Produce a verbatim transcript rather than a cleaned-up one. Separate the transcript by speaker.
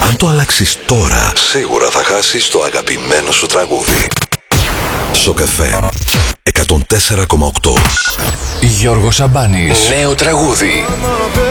Speaker 1: Αν το αλλάξεις τώρα, σίγουρα θα χάσεις το αγαπημένο σου τραγούδι. Σοκ εφ εμ εκατόν τέσσερα κόμμα οκτώ.
Speaker 2: Γιώργος Σαμπάνης. Νέο τραγούδι.